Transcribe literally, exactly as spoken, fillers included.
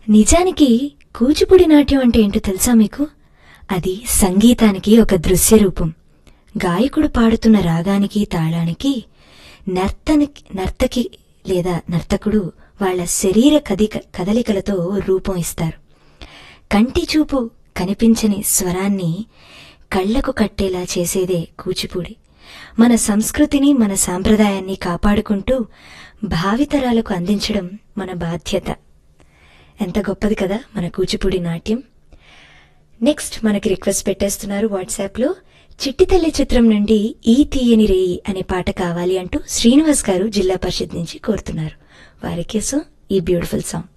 నిజానికి కూచిపూడి నాట్యం అంటే ఏంటో తెలుసా మీకు? అది సంగీతానికి ఒక దృశ్య రూపం. గాయకుడు పాడుతున్న రాగానికి తాళానికి నర్తనికి నర్తకి లేదా నర్తకుడు వాళ్ల శరీర కదిక కదలికలతో రూపం ఇస్తారు. కంటి చూపు కనిపించని స్వరాన్ని కళ్లకు కట్టేలా చేసేదే కూచిపూడి. మన సంస్కృతిని మన సాంప్రదాయాన్ని కాపాడుకుంటూ భావితరాలకు అందించడం మన బాధ్యత. ఎంత గొప్పది కదా మన కూచిపూడి నాట్యం. నెక్స్ట్ మనకి రిక్వెస్ట్ పెట్టేస్తున్నారు వాట్సాప్లో, చిట్టి తల్లి చిత్రం నుండి ఈ తీయని రేయి అనే పాట కావాలి అంటూ శ్రీనివాస్ గారు జిల్లా పరిషత్ నుంచి కోరుతున్నారు. వారి కోసం ఈ బ్యూటిఫుల్ సాంగ్.